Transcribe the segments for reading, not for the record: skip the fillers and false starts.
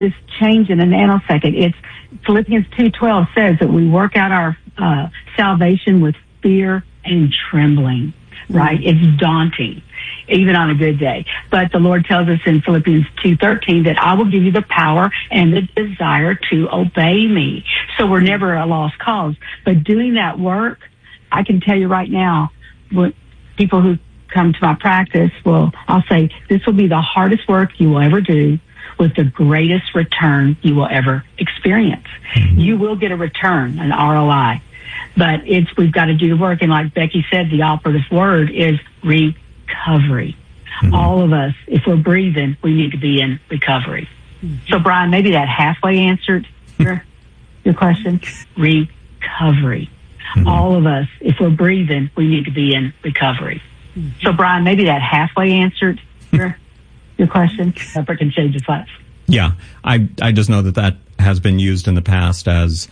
this change in a nanosecond. It's Philippians 2:12 says that we work out our salvation with fear and trembling, right? It's daunting, even on a good day. But the Lord tells us in Philippians 2:13 that I will give you the power and the desire to obey me. So we're never a lost cause. But doing that work, I can tell you right now, what people who come to my practice I'll say, this will be the hardest work you will ever do with the greatest return you will ever experience. You will get a return, an ROI. But we've got to do the work. And like Becky said, the operative word is recovery. All of us, if we're breathing, we need to be in recovery. So, Brian, maybe that halfway answered your question. Recovery. All of us, if we're breathing, we need to be in recovery. So, Brian, maybe that halfway answered your question. Never can change the class. Yeah, I just know that has been used in the past as,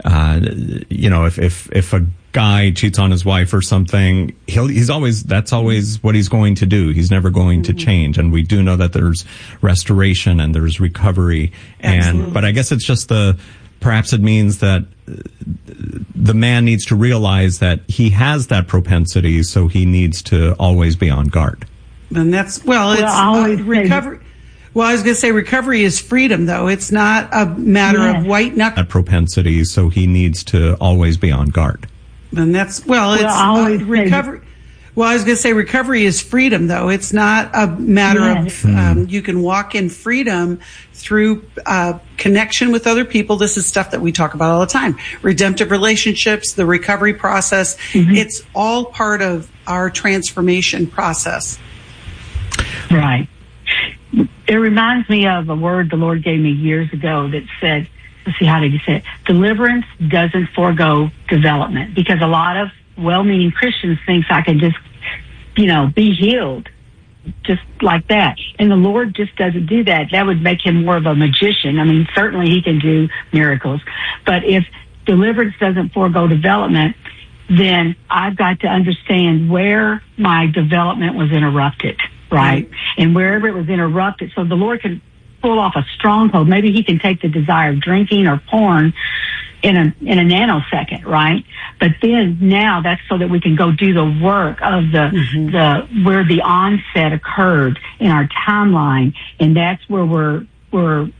if a guy cheats on his wife or something, that's always what he's going to do. He's never going to change. And we do know that there's restoration and there's recovery. But I guess it's just perhaps it means that the man needs to realize that he has that propensity, so he needs to always be on guard. And that's, it's recovery. Well, I was going to say recovery is freedom, though. It's not a matter of white knuckle. That propensity, so he needs to always be on guard. And that's, it's recovery. Well, I was going to say recovery is freedom, though. It's not a matter of you can walk in freedom through connection with other people. This is stuff that we talk about all the time. Redemptive relationships, the recovery process. It's all part of our transformation process. Right. It reminds me of a word the Lord gave me years ago that said, let's see, how did he say it? Deliverance doesn't forego development, because a lot of well-meaning Christians think I can just, be healed just like that. And the Lord just doesn't do that. That would make him more of a magician. I mean, certainly he can do miracles. But if deliverance doesn't forego development, then I've got to understand where my development was interrupted, right? And wherever it was interrupted, so the Lord can pull off a stronghold. Maybe he can take the desire of drinking or porn in a nanosecond, right? But then now that's so that we can go do the work of the where the onset occurred in our timeline, and that's where we're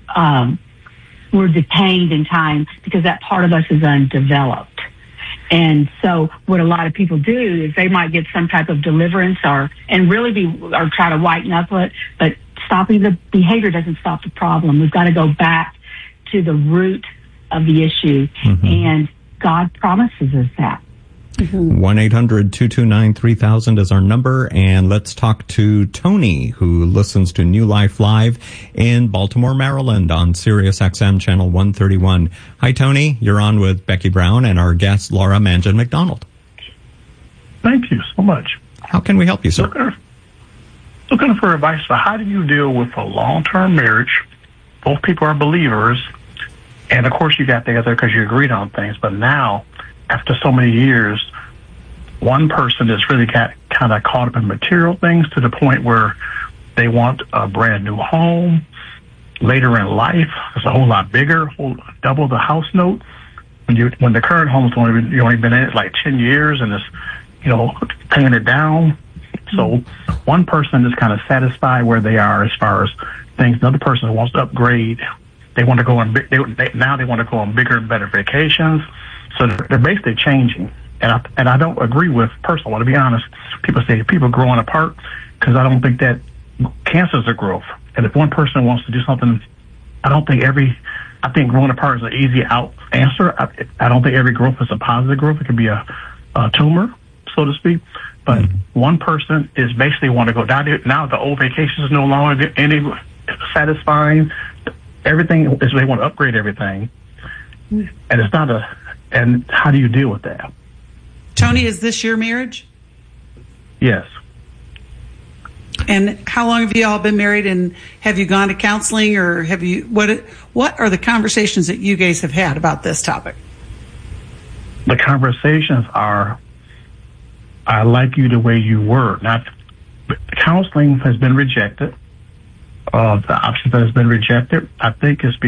detained in time because that part of us is undeveloped. And so what a lot of people do is they might get some type of deliverance or try to white knuckle it, but stopping the behavior doesn't stop the problem. We've got to go back to the root of the issue, and God promises us that. 1-800-229-3000 is our number, and let's talk to Tony, who listens to New Life Live in Baltimore, Maryland on Sirius XM Channel 131. Hi, Tony. You're on with Becky Brown and our guest, Laura Mangan McDonald. Thank you so much. How can we help you, sir? Looking for advice for how do you deal with a long-term marriage? Both people are believers, and of course you got together because you agreed on things, but now, after so many years, one person has really got kind of caught up in material things to the point where they want a brand new home. Later in life, it's a whole lot bigger, double the house note. When the current home's you only been in it like 10 years and it's, paying it down. So one person is kind of satisfied where they are as far as things. Another person wants to upgrade. They want to go on. Now they want to go on bigger and better vacations. So they're basically changing. And I don't agree with, personally, I want to be honest, people say people growing apart, because I don't think that cancers are growth. And if one person wants to do something, I think growing apart is an easy out answer. I don't think every growth is a positive growth. It could be a tumor, so to speak. But one person is basically want to go down. Now the old vacation is no longer any satisfying. Everything is, they want to upgrade everything. And it's not and how do you deal with that? Tony, is this your marriage? Yes. And how long have you all been married, and have you gone to counseling, or have you, what are the conversations that you guys have had about this topic? The conversations are, I like you the way you were. Not counseling has been rejected. the option that has been rejected, I think, is